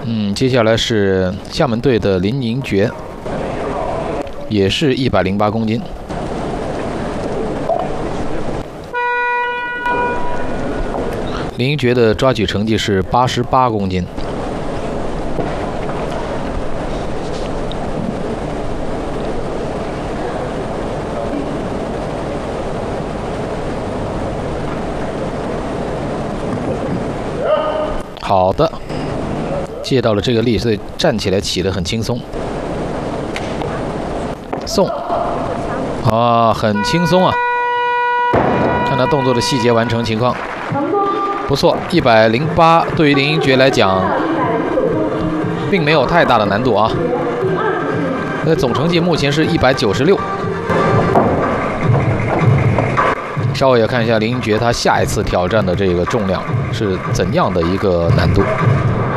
接下来是厦门队的林宁爵，也是108公斤。林宁爵的抓举成绩是88公斤。好的。 借到了这个力，所以站起来起得很轻松。送，很轻松啊！看他动作的细节完成情况，不错。108对于林宁爵来讲，并没有太大的难度啊。那总成绩目前是196。稍微也看一下林宁爵他下一次挑战的这个重量是怎样的一个难度。